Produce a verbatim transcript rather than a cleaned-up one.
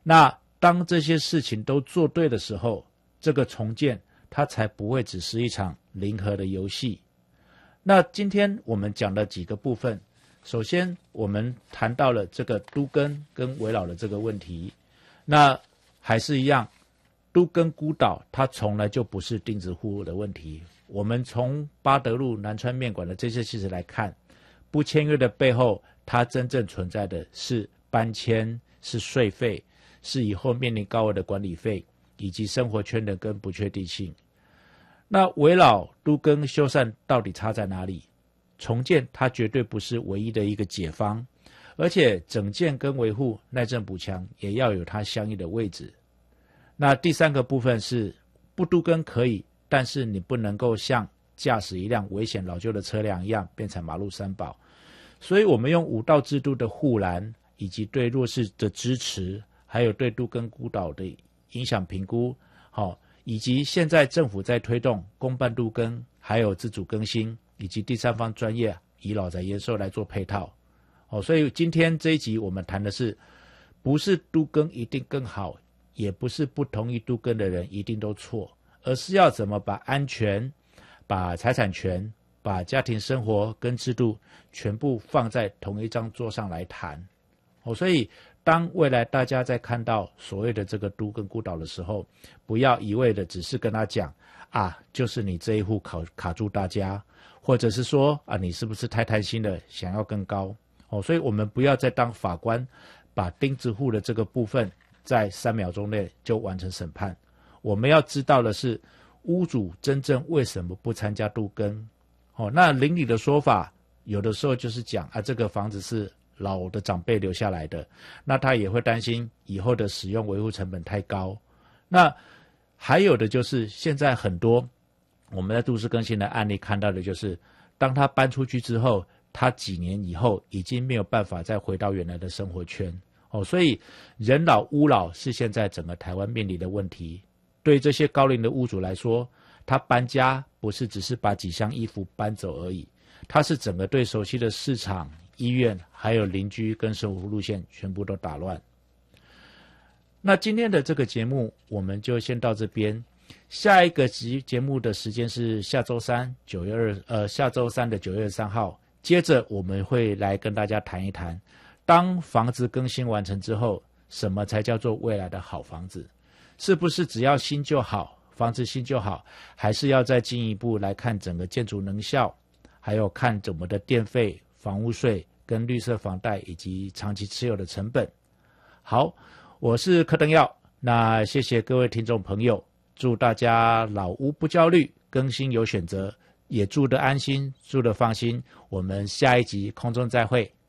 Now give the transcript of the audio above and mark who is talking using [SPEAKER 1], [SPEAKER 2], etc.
[SPEAKER 1] 那当这些事情都做对的时候，这个重建它才不会只是一场零和的游戏。那今天我们讲了几个部分，首先我们谈到了这个都更跟危老的这个问题，那还是一样，都更孤岛它从来就不是钉子户的问题。我们从八德路、南川面馆的这些事实来看，不签约的背后，它真正存在的是搬迁，是税费，是以后面临高额的管理费，以及生活圈的跟不确定性。那危老、都更、修缮到底差在哪里？重建它绝对不是唯一的一个解方，而且整建跟维护、耐震补强也要有它相应的位置。那第三个部分是不都更可以，但是你不能够像驾驶一辆危险老旧的车辆一样变成马路三宝。所以我们用五道制度的护栏，以及对弱势的支持，还有对都更孤岛的影响评估，好、哦，以及现在政府在推动公办都更，还有自主更新，以及第三方专业以老宅延寿来做配套。哦，所以今天这一集我们谈的是，不是都更一定更好，也不是不同意都更的人一定都错，而是要怎么把安全、把财产权、把家庭生活跟制度全部放在同一张桌上来谈。哦，所以当未来大家在看到所谓的这个都更孤岛的时候，不要一味的只是跟他讲啊，就是你这一户卡卡住大家，或者是说啊，你是不是太贪心了，想要更高？哦，所以我们不要再当法官，把钉子户的这个部分在三秒钟内就完成审判。我们要知道的是，屋主真正为什么不参加都更？哦，那邻里的说法，有的时候就是讲啊，这个房子是老的长辈留下来的，那他也会担心以后的使用维护成本太高。那还有的就是现在很多我们在都市更新的案例看到的就是，当他搬出去之后，他几年以后已经没有办法再回到原来的生活圈。哦，所以人老屋老是现在整个台湾面临的问题。对这些高龄的屋主来说，他搬家不是只是把几箱衣服搬走而已，他是整个对熟悉的市场、医院还有邻居跟生活路线全部都打乱。那今天的这个节目我们就先到这边，下一个集节目的时间是下周三九月二呃下周三的九月三号，接着我们会来跟大家谈一谈，当房子更新完成之后，什么才叫做未来的好房子？是不是只要新就好，房子新就好，还是要再进一步来看整个建筑能效，还有看我们的电费、房屋税跟绿色房贷以及长期持有的成本。好，我是柯登耀，那谢谢各位听众朋友，祝大家老屋不焦虑，更新有选择，也住得安心，住得放心。我们下一集空中再会。